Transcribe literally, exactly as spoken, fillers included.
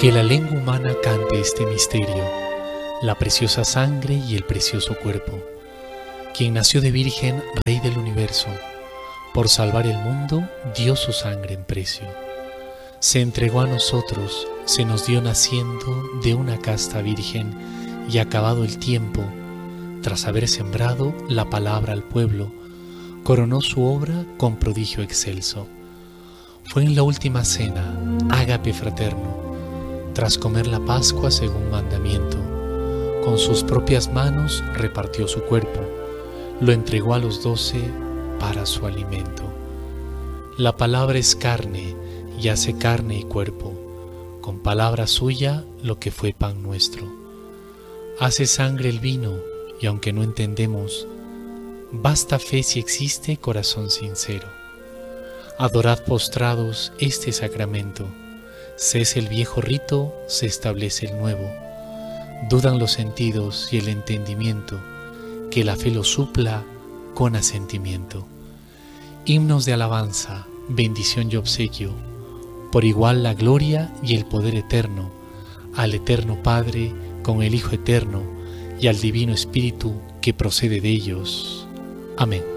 Que la lengua humana cante este misterio, la preciosa sangre y el precioso cuerpo. Quien nació de virgen, Rey del universo, por salvar el mundo dio su sangre en precio. Se entregó a nosotros, se nos dio naciendo de una casta virgen, y acabado el tiempo, tras haber sembrado la palabra al pueblo, coronó su obra con prodigio excelso. Fue en la última cena, ágape fraterno, tras comer la Pascua según mandamiento, con sus propias manos repartió su cuerpo, lo entregó a los doce para su alimento. La palabra es carne y hace carne y cuerpo, con palabra suya lo que fue pan nuestro. Hace sangre el vino y aunque no entendemos, basta fe si existe corazón sincero. Adorad postrados este sacramento. Cese el viejo rito, se establece el nuevo. Dudan los sentidos y el entendimiento, que la fe lo supla con asentimiento. Himnos de alabanza, bendición y obsequio, por igual la gloria y el poder eterno, al eterno Padre con el Hijo eterno y al Divino Espíritu que procede de ellos. Amén.